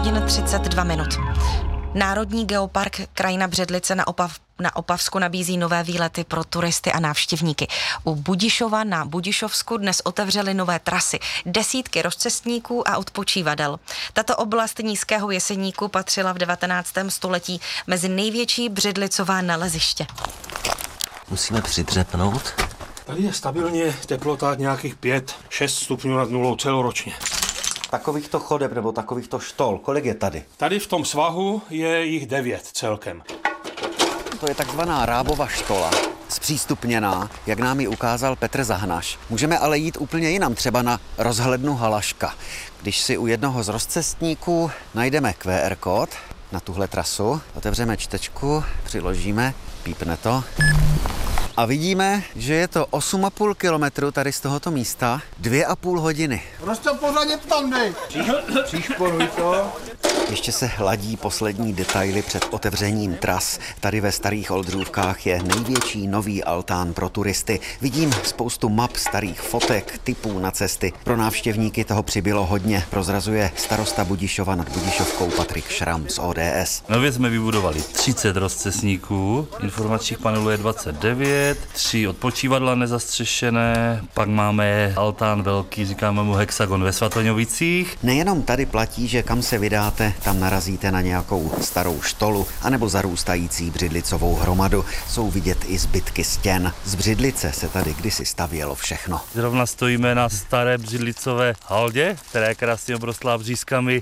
hodin 32 minut. Národní geopark Krajina Břidlice na Opavsku nabízí nové výlety pro turisty a návštěvníky. U Budišova na Budišovsku dnes otevřely nové trasy, desítky rozcestníků a odpočívadel. Tato oblast Nízkého Jeseníku patřila v 19. století mezi největší břidlicová naleziště. Musíme přidřepnout. Tady je stabilně teplota nějakých 5-6 stupňů nad nulou celoročně. Takovýchto chodeb nebo takovýchto štol, kolik je tady? Tady v tom svahu je jich 9 celkem. To je takzvaná Rábova štola, zpřístupněná, jak nám ji ukázal Petr Zahnaš. Můžeme ale jít úplně jinam, třeba na rozhlednu Halaška. Když si u jednoho z rozcestníků najdeme QR kód na tuhle trasu, otevřeme čtečku, přiložíme, pípne to. A vidíme, že je to 8,5 kilometru tady z tohoto místa, 2,5 hodiny. Prostě pořádně tam dej. Příšporuj to. Ještě se hladí poslední detaily před otevřením tras. Tady ve Starých Oldřůvkách je největší nový altán pro turisty. Vidím spoustu map, starých fotek, tipů na cesty. Pro návštěvníky toho přibylo hodně, prozrazuje starosta Budišova nad Budišovkou Patrik Šram z ODS. Nově jsme vybudovali 30 rozcestníků, informačních panelů je 29, 3 odpočívadla nezastřešené, pak máme altán velký, říkáme mu hexagon ve Svatoňovicích. Nejenom tady platí, že kam se vydáte, tam narazíte na nějakou starou štolu anebo zarůstající břidlicovou hromadu. Jsou vidět i zbytky stěn. Z břidlice se tady kdysi stavělo všechno. Zrovna stojíme na staré břidlicové haldě, která je krásně obrostlá břízkami.